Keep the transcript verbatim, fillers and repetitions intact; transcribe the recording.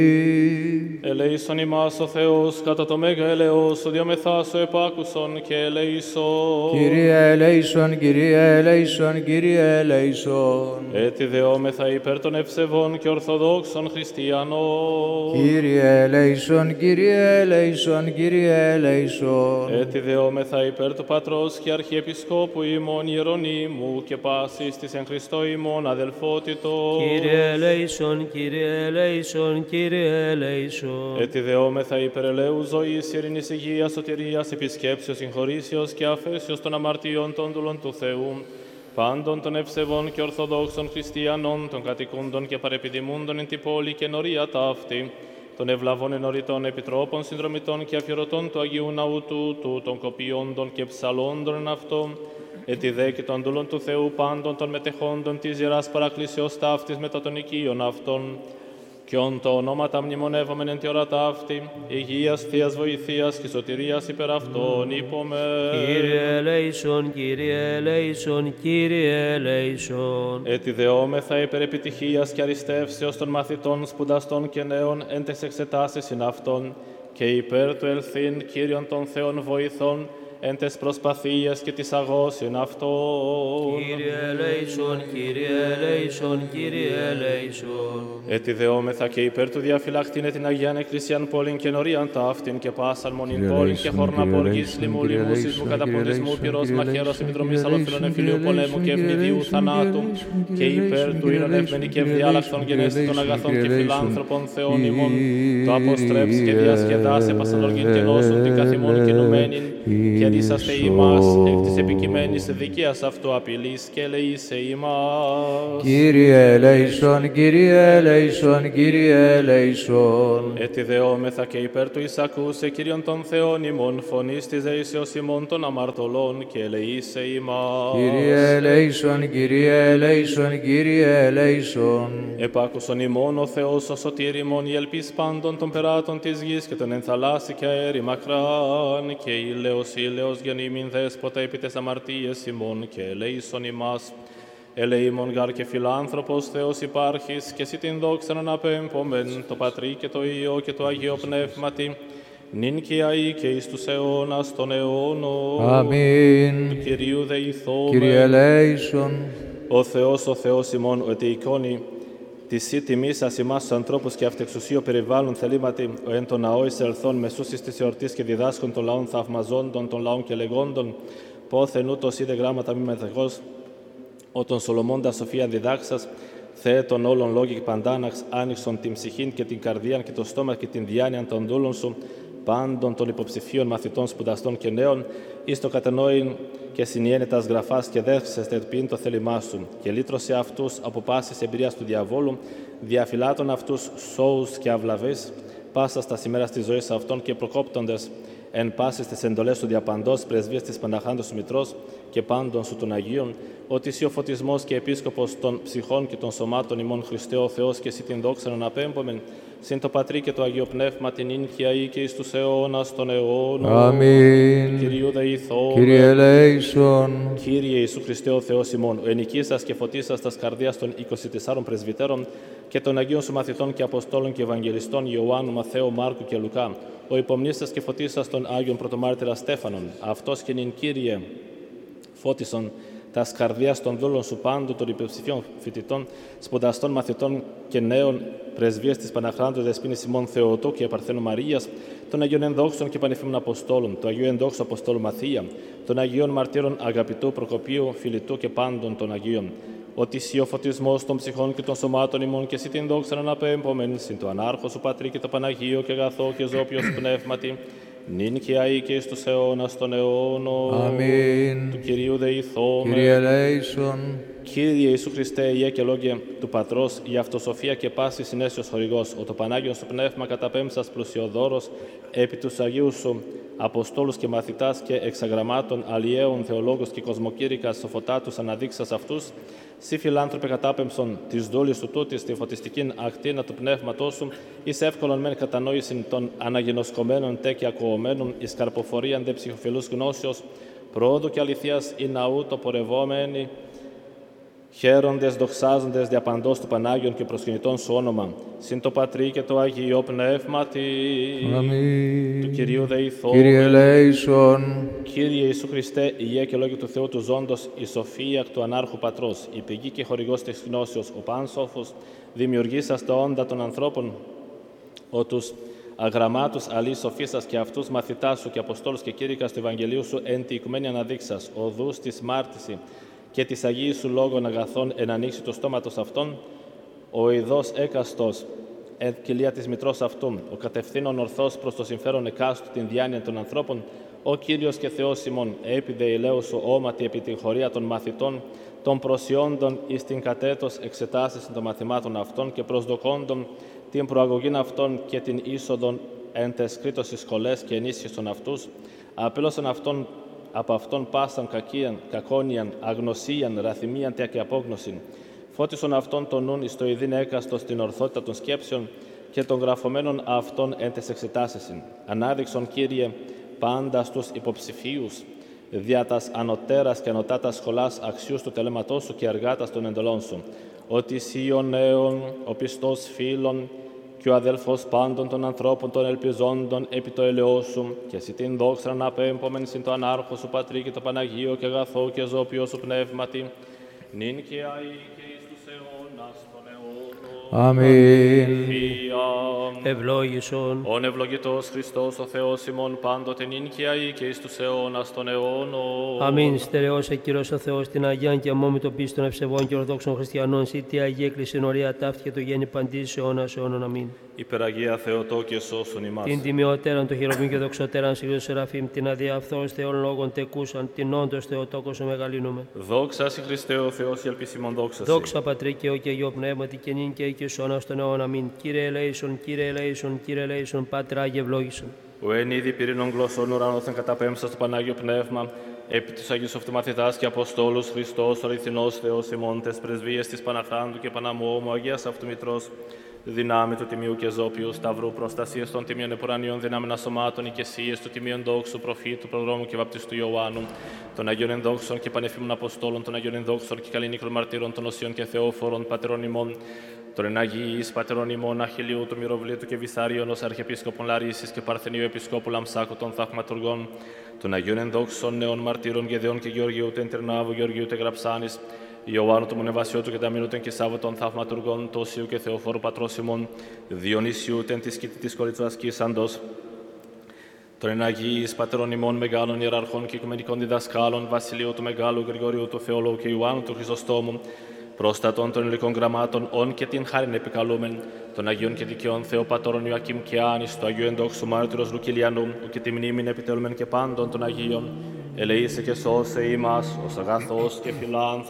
Ελέησον ημάς ο Θεός κατά το μέγα ελεός, ο διομεθάσω επάκουσον και ελέησον. Κύριε ελέησον, Κύριε ελέησον, Κύριε ελέησον. Έτσι δεόμεθα υπέρ των ευσεβών και ορθοδόξων χριστιανών. Κύριε ελέησον, Κύριε ελέησον, Κύριε ελέησον. Έτσι δεόμεθα υπέρ του Πατρός και Αρχιεπισκόπου ημών Ιερονύμου και πάσης της εν Χριστώ ημών αδελφότητος. Κύριε ελέησον, Κύριε ελέησον, Κύριε ελέησον. Έτσι δεόμεθα υπέρ ελέου ζωής, ειρήνης, υγείας, σωτηρίας, επισκέψεως, συγχωρήσεως και αφέσεως των αμαρτιών των δούλων του Θεού, πάντων των ευσεβών και ορθοδόξων χριστιανών, των κατοικούντων και παρεπιδημούντων εν την πόλη και νορία ταύτη, των ευλαβών ενωρητών επιτρόπων, συνδρομητών και αφιερωτών του Αγίου Ναού τούτου, των κοπιόντων και ψαλόντων εν αυτό, ετι δε και των δούλων του Θεού πάντων των μετεχόντων της Ιεράς Παρακλήσεως ταύτης μετά των οικείων αυτών, και όν το ονόματα μνημονεύομεν εν τη ώρα ταύτη, υγείας, θείας βοηθείας και σωτηρίας υπερ αυτών είπομεν. Κύριε ελέησον, Κύριε ελέησον, Κύριε ελέησον. Έτσι δεόμεθα υπερ επιτυχίας και αριστεύσεως των μαθητών, σπουδαστών και νέων εν τες εξετάσεις ειν αυτών, και υπέρ του ελθύν Κύριον των Θεών βοηθών, εν τες προσπαθίες και της αγώσιν αυτών. Κύριε ελέησον, Κύριε ελέησον, Κύριε ελέησον. Έτσι δεόμεθα και υπέρ του διαφυλακτήνε την Αγίαν Εκκλησίαν πόλην και νωρίαν ταύτην και πάσαν μονήν πόλην και χώρνα ποργής, λιμού, λιμού, σεισμού, καταποντισμού, πυρός, μαχαίρος, επιδρομής, αλοφύλων, εμφυλίου, πολέμου και ευνηδίου, θανάτου, και υπέρ του ειρωνευμένη και ευδιάλακτων γενέστη των αγαθών και φιλάνθρωπων Θεών ημών, το αποστρέψει και διασκεδάσε πασαλογήν και νόσουν την καθημόν κινουμένην, και ρίσαστε ημάς εκ της επικειμένης δικαίας αυτού απειλής και ελεήσε ημάς. Κύριε ελέησον, Κύριε ελέησον, Κύριε ελέησον. Έτσι δεόμεθα και υπέρ του εισακούσε Κύριον των Θεών ημών φωνής της δεήσεως ημών των αμαρτωλών και ελεήσε ημάς. Κύριε ελέησον, Κύριε ελέησον, Κύριε ελέησον. Επάκουσον ημών ο Θεός ο σωτήρ ημών η ελπίς πάντων των περάτων της γης και των ενθαλάσσι και αέρι μακράν και ήλαιος ήλαιος γεννήμην δέσποτα επί τες αμαρτίες ημών και ελέησον ημάς. Ελεήμων γάρ και φιλάνθρωπος Θεός υπάρχεις και εσύ την δόξαν αναπέμπομεν το Πατρί και το Υιό και το Αγίο Πνεύματι νυν και αεί και εις τους αιώνας των αιώνων. Αμήν. Του Κυρίου δεηθόμεν. Κύριε ελέησον. Ο Θεός, ο Θεός ημών, ο ετεικόνη της σύ τιμής σας ημάς τους ανθρώπους και αυτεξουσίου περιβάλλουν θελήματι, ο εν το ναό εισελθόν μεσούσης της εορτής και διδάσκων των λαών θαυμαζόντων, των λαών και λεγόντων, πόθεν ούτως είδε γράμματα μη μετεχώς, ο τον Σολομώντα σοφία διδάξας, Θεέ των όλων λόγοι και παντάναξ, άνοιξον την ψυχήν και την καρδίαν και το στόμα και την διάνοια των δούλων σου, πάντων των υποψηφίων μαθητών, σπουδαστών και νέων, εις το κατενόην και συνιένετας γραφάς και δεύσεστε ποιήν το θέλημά σου, και λύτρωσε αυτούς από πάσης εμπειρίας του διαβόλου, διαφυλάτων αυτούς σώους και αυλαβείς, πάσα στα ημέρα της ζωής αυτών και προκόπτοντες εν πάσης τις εντολές του διαπαντός, πρεσβείας της Παναχάντος σου Μητρός και πάντων σου των Αγίων, ότι εσύ ο φωτισμός και επίσκοπος των ψυχών και των σωμάτων ημών Χριστέ ο Θεός και εσύ την δόξαν αναπέμπομεν, συν το Πατρί και το Αγίο Πνεύμα την ίν και αεί και εις τους αιώνας των αιώνων. Αμήν. Κυρίου δεηθόμεν. Κύριε ελέησον. Κύριε Ιησού Χριστέ ο Θεός ημών, ο ενοικήσας και φωτίσας τας καρδίας των είκοσι τεσσάρων πρεσβυτέρων και των Αγίων σου μαθητών και Αποστόλων και Ευαγγελιστών Ιωάννου, Μαθαίου, Μάρκου και Λουκά, ο υπομνήσας και φωτίσας των Άγιων Πρωτομάρτυρα Στέφανον, αυτός και νυν Κύριε, φώτισον τας καρδίας των δούλων σου πάντου των υποψηφίων φοιτητών, σπουδαστών μαθητών και νέων πρεσβείας της Παναχράντου Δεσποίνης ημών Θεοτόκου και Παρθένου Μαρίας, των Αγίων Ενδόξων και Πανεφήμων Αποστόλων, του Αγίου Ενδόξου Αποστόλου Μαθία, των Αγίων Μαρτύρων Αγαπητού, Προκοπίου, Φιλιτού και πάντων των Αγίων, ότι εσύ ο φωτισμός των ψυχών και των σωμάτων ημών και εσύ την δόξαν αναπέμπομεν, συν το ανάρχο σου Πατρί και το Παναγίο και αγαθό και ζώπιος πνεύματι, νυν και αεί και εις τους αιώνας των αιώνων. Αμήν. Του Κυρίου δεηθόμεν. Κύριε ελέησον. Κύριε Ιησού Χριστέ, Ιε και Λόγε του Πατρός, η αυτοσοφία και πάση συνέσιος χορηγός, ο το Πανάγιον σου Πνεύμα καταπέμψας πλουσιοδόρος, επί τους Αγίους σου Αποστόλους και μαθητάς και εξαγραμμάτων, αλλιέων, θεολόγους και κοσμοκήρυκας, σοφοτάτους αναδείξας αυτούς, σύ φιλάνθρωπε κατάπεμψον της δούλης του τούτης τη φωτιστικήν ακτίνα του πνεύματός σου, εις εύκολον μεν κατανόησιν των αναγενοσκομένων τε και ακουωμένων, εις καρποφορίαν δε ψυχοφιλούς γνώσεως, πρόοδου και αληθείας ή ναού το πορευόμενοι, χαίροντες, δοξάζοντες διαπαντός του Πανάγιον και προσκυνητών σου όνομα, συν το Πατρί και το Αγίο Πνεύματι, Αμήν. του Κυρίου δεηθώ. Κύριε ελέησον. Κύριε Ιησού Χριστέ, Υιέ και Λόγη του Θεού του Ζώντος, η σοφία εκ του Ανάρχου Πατρός, η πηγή και χορηγός της γνώσεως, ο πάνσοφος, δημιουργήσας τα όντα των ανθρώπων, ο τους αγραμμάτους αλής σοφίσας και αυτούς μαθητάς σου και αποστόλους και κήρυκας του Ευαγγελίου σου εν τη οικουμένη αναδείξας, οδούς της μάρτυση και της Αγίης σου λόγων αγαθών εν ανοίξει του στόματος αυτών, ο ειδός έκαστος εν κοιλία της μητρός αυτού, ο κατευθύνων ορθός προς το συμφέρον εκάστου την διάνοια των ανθρώπων, ο Κύριος και Θεός ημών, έπιδε ηλέου σου όματι επί την χωρία των μαθητών, των προσιόντων εις την κατέτος εξετάσεις των μαθημάτων αυτών και προσδοκόντων την προαγωγήν αυτών και την είσοδον εν τες κρήτωσης σχολές και ενίσχυσον αυτούς, απέλωσαν αυτόν από αυτόν πάσαν κακίαν, κακόνιαν, αγνωσίαν, ραθυμίαν και απόγνωσιν. Φώτισον αυτόν τον νουν εις το ειδήν έκαστο στην ορθότητα των σκέψεων και των γραφωμένων αυτών εν τες εξετάσεσιν. Ανάδειξον, Κύριε, πάντα στους υποψηφίους, δια τας ανωτέρας και ανωτάτας σχολάς αξιούς του τελέματός σου και εργάτας των εντολών σου, ότι εσύ ο νέων, ο πιστός φίλων και ο αδέλφος πάντων των ανθρώπων των ελπιζόντων επί το ελαιό σου, και εσύ την δόξα να απέμπομεν συν το ανάρχο σου Πατρί και το Παναγίο και αγαθό και ζώπιο σου πνεύματι, νυν και αεί και εις τους αιώνας των αιώνων. Αμήν. Ευλόγησον. Ον ευλογητός Χριστός ο Θεός ημών πάντοτε νυν και αεί και εις τους αιώνας των αιώνων. Αμήν. Στερεώσε Κύριος ο Θεός την Αγίαν και αμόμητο πίστη των ευσεβών και ορθόξων χριστιανών, σύ τη Αγία Εκκλησία ορία ταύτη και το γέννη παντής αιώνας αιώνων. Αμήν. Υπεραγία Θεοτό και σώσον ημάς. Την τιμιωτέραν των χειροβήν και δοξωτέραν σιλίους Σεραφείμ, την αδιαφθός Θεών λόγων τεκούσαν, την όντως Θεοτόκος ο μεγαλύνουμε. Δόξα σοι Χριστέ ο Θεός, η ελπισιμόν δόξα σοι. Δόξα Πατρί και ο και Υιό Πνεύματι και νυν και οίκης αιώνας των αιώνων. Αμήν. Κύριε ελέησον, Κύριε ελέησον, Κύριε ελέησον, Πάτερ Άγιε ευλόγησον. Ο εν είδη πυρήνων γλωσσών ουρανόθεν καταπέμψα στο Πανάγιο Πνεύμα, επί τους Αγίους Αυτομαθητάς και Αποστόλους Χριστός, ο αληθινός Θεός ημών, τες πρεσβείες της Παναχράντου και Παναμόμου, Αγίας Αυτομητρός, δυνάμει του Τιμίου και Ζώπιου Σταυρού, προστασίες των Τιμίων Επουρανίων, δυνάμενα σωμάτων, οικεσίες του Τιμίων Δόξου, Προφήτου, Προδρόμου και Βαπτιστού Ιωάννου, των Αγίων Ενδόξων και Πανεφήμων Αποστόλων, των Αγίων Ενδόξων και Καλλινίκρων Μαρτύρων, των Οσίων και Θεόφορων Πατερών ημών, των Εναγίης Πατερών ημών, Αχιλίου του Μυροβλήτου και Βυσάριον ως Αρχιεπίσκοπων Λαρίσης και Παρθενίου Επισκόπου Λαμσάκου των Θαυματουργών, των Αγίων Ενδόξων Νέων Μαρτύρων Γεδεών και Γεωργίου του Εντερνάβου, Γεωργίου του Γραψάνης, Ιωάννου του Μονεβασιώτου και Ταμίνου και Σάββου των Θαυματουργών, Τόσιου και Θεοφόρου Πατρός ημών, Διονύσιου τεν της Κήτη της Κορίτσου Κίσαντος, των Εναγίης Πατερών ημών Μεγάλων Ιεραρχών και Οικουμενικών Διδασκάλων, Βασιλείου του Μεγάλου, Γρηγορίου του Θεολόγου και Ιωάννου του Χρυσοστόμου, πρόστατων των υλικών γραμμάτων, όν και την χάριν επικαλούμεν, των Αγίων και Δικαιών Θεοπατώρων Ιωακήμ και Άνης, του Αγίου Ενδόξου Μάρτυρος Λουκυλιανού, και τη μνήμην επιτελούμεν και πάντων των Αγίων, ελεήσε και σώσε ημάς, ως αγαθός και φιλάνθρωπος.